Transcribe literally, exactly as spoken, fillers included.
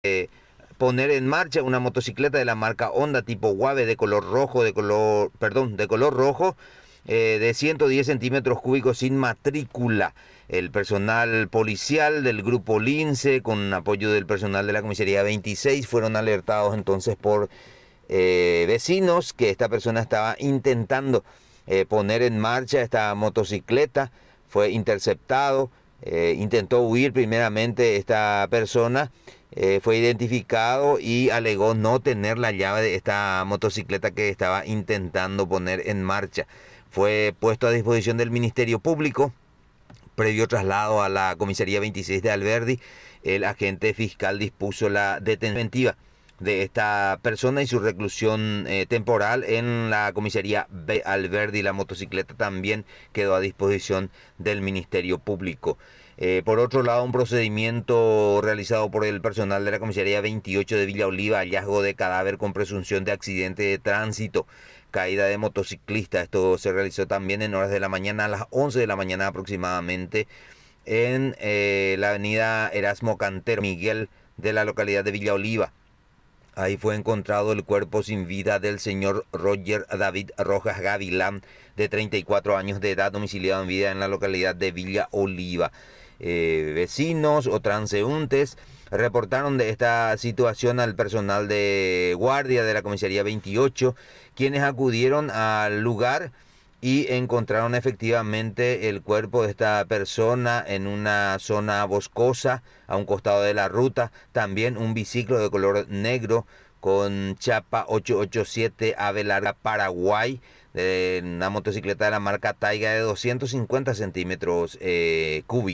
eh, poner en marcha una motocicleta de la marca Honda tipo Wave de color rojo, de color, perdón, de color rojo, eh, de ciento diez centímetros cúbicos sin matrícula. El personal policial del grupo Lince, con apoyo del personal de la comisaría veintiséis, fueron alertados entonces por eh, vecinos que esta persona estaba intentando eh, poner en marcha esta motocicleta. Fue interceptado, eh, intentó huir primeramente esta persona, eh, fue identificado y alegó no tener la llave de esta motocicleta que estaba intentando poner en marcha. Fue puesto a disposición del Ministerio Público. Previo traslado a la comisaría veintiséis de Alberdi, el agente fiscal dispuso la detentiva de esta persona y su reclusión eh, temporal en la comisaría B Alberdi. La motocicleta también quedó a disposición del Ministerio Público. Eh, por otro lado, un procedimiento realizado por el personal de la comisaría veintiocho de Villa Oliva, hallazgo de cadáver con presunción de accidente de tránsito, caída de motociclista. Esto se realizó también en horas de la mañana, a las once de la mañana aproximadamente, en eh, la avenida Erasmo Cantero Miguel de la localidad de Villa Oliva. Ahí fue encontrado el cuerpo sin vida del señor Roger David Rojas Gavilán, de treinta y cuatro años de edad, domiciliado en vida en la localidad de Villa Oliva. Eh, vecinos o transeúntes reportaron de esta situación al personal de guardia de la comisaría veintiocho, quienes acudieron al lugar y encontraron efectivamente el cuerpo de esta persona en una zona boscosa a un costado de la ruta. También un biciclo de color negro con chapa ochocientos ochenta y siete Ave Larga Paraguay, de una motocicleta de la marca Taiga de doscientos cincuenta centímetros eh, cúbicos.